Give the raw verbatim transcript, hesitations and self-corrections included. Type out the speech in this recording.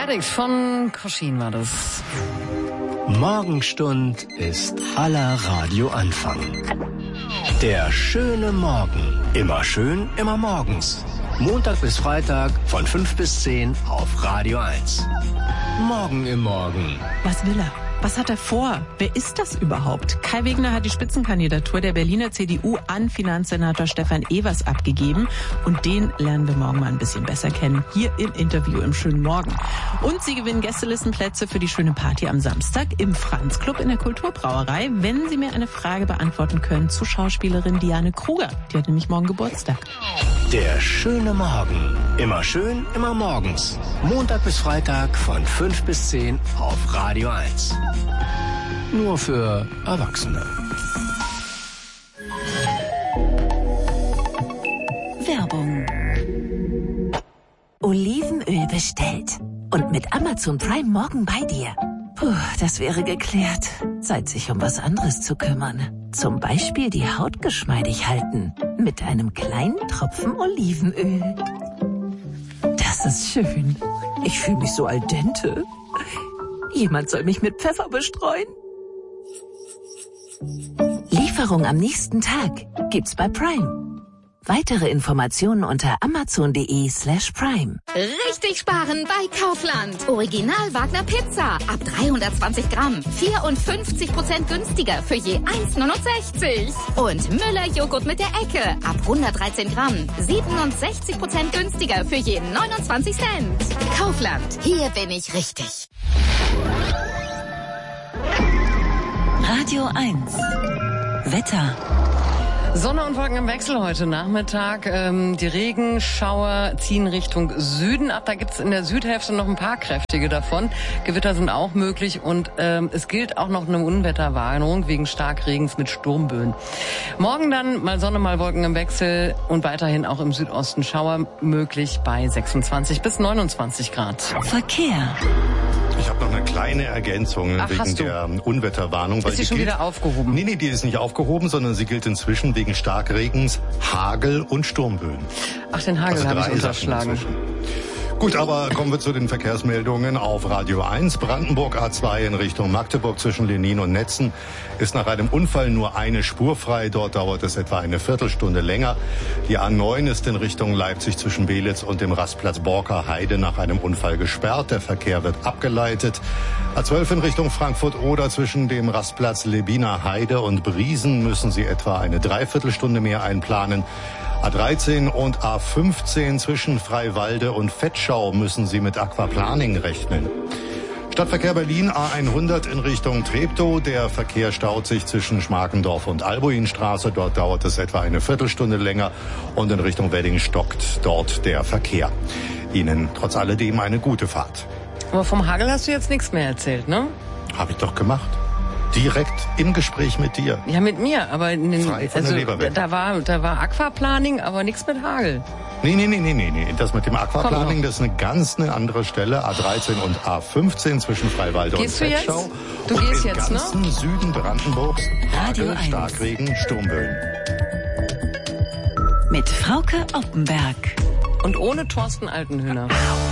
Addict von Koschin war das. Morgenstund ist aller Radioanfang. Der schöne Morgen. Immer schön, immer morgens. Montag bis Freitag von fünf bis zehn auf Radio eins. Morgen im Morgen. Was will er? Was hat er vor? Wer ist das überhaupt? Kai Wegner hat die Spitzenkandidatur der Berliner C D U an Finanzsenator Stefan Evers abgegeben. Und den lernen wir morgen mal ein bisschen besser kennen. Hier im Interview im schönen Morgen. Und Sie gewinnen Gästelistenplätze für die schöne Party am Samstag im Franz Club in der Kulturbrauerei, wenn Sie mir eine Frage beantworten können zu Schauspielerin Diane Kruger. Die hat nämlich morgen Geburtstag. Der schöne Morgen. Immer schön, immer morgens. Montag bis Freitag von fünf bis zehn auf Radio eins. Nur für Erwachsene. Werbung. Olivenöl bestellt. Und mit Amazon Prime morgen bei dir. Puh, das wäre geklärt. Zeit, sich um was anderes zu kümmern. Zum Beispiel die Haut geschmeidig halten. Mit einem kleinen Tropfen Olivenöl. Das ist schön. Ich fühle mich so al dente. Jemand soll mich mit Pfeffer bestreuen. Lieferung am nächsten Tag gibt's bei Prime. Weitere Informationen unter amazon.de slash prime. Richtig sparen bei Kaufland. Original Wagner Pizza ab dreihundertzwanzig Gramm. vierundfünfzig Prozent günstiger für je eins neunundsechzig. Und Müller Joghurt mit der Ecke ab hundertdreizehn Gramm. siebenundsechzig Prozent günstiger für je neunundzwanzig Cent. Kaufland. Hier bin ich richtig. Radio eins. Wetter. Sonne und Wolken im Wechsel heute Nachmittag. Ähm, die Regenschauer ziehen Richtung Süden ab. Da gibt's in der Südhälfte noch ein paar kräftige davon. Gewitter sind auch möglich und ähm, es gilt auch noch eine Unwetterwarnung wegen Starkregens mit Sturmböen. Morgen dann mal Sonne, mal Wolken im Wechsel und weiterhin auch im Südosten Schauer möglich bei sechsundzwanzig bis neunundzwanzig Grad. Verkehr. Ich habe noch eine kleine Ergänzung Ach, wegen der Unwetterwarnung. Weil ist die schon gilt, wieder aufgehoben? Nee, nee, die ist nicht aufgehoben, sondern sie gilt inzwischen wegen Starkregens, Hagel und Sturmböen. Ach, den Hagel Also habe ich drei unterschlagen. Sachen inzwischen. Gut, aber kommen wir zu den Verkehrsmeldungen auf Radio eins. Brandenburg A zwei in Richtung Magdeburg zwischen Lenin und Netzen ist nach einem Unfall nur eine Spur frei. Dort dauert es etwa eine Viertelstunde länger. Die A neun ist in Richtung Leipzig zwischen Belitz und dem Rastplatz Borker Heide nach einem Unfall gesperrt. Der Verkehr wird abgeleitet. A zwölf in Richtung Frankfurt-Oder zwischen dem Rastplatz Lebiner Heide und Briesen müssen Sie etwa eine Dreiviertelstunde mehr einplanen. A dreizehn und A fünfzehn zwischen Freiwalde und Vetschau müssen Sie mit Aquaplaning rechnen. Stadtverkehr Berlin A hundert in Richtung Treptow. Der Verkehr staut sich zwischen Schmarkendorf und Albuinstraße. Dort dauert es etwa eine Viertelstunde länger. Und in Richtung Wedding stockt dort der Verkehr. Ihnen trotz alledem eine gute Fahrt. Aber vom Hagel hast du jetzt nichts mehr erzählt, ne? Habe ich doch gemacht. Direkt im Gespräch mit dir. Ja, mit mir, aber in den, Frei von also, der Leber weg. da war da war Aquaplaning, aber nichts mit Hagel. Nee, nee, nee, nee, nee, nee. Das mit dem Aquaplaning, das ist eine ganz eine andere Stelle. A dreizehn und A fünfzehn zwischen Freiwalde Gehst und du Vetschau. jetzt? Du und gehst im jetzt, ne? ganzen Süden Brandenburgs Radio Hagel, eins. Starkregen, Sturmböen. Mit Frauke Oppenberg. Und ohne Thorsten Altenhöhner.